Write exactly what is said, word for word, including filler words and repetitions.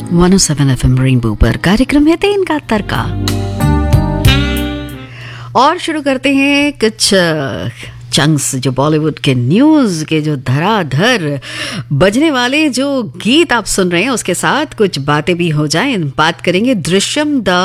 One O seven F M rainbow पर कार्यक्रम है तीन का तड़का और शुरू करते हैं कुछ चंक्स जो बॉलीवुड के न्यूज के जो धराधर बजने वाले जो गीत आप सुन रहे हैं उसके साथ कुछ बातें भी हो जाएं। बात करेंगे दृश्यम द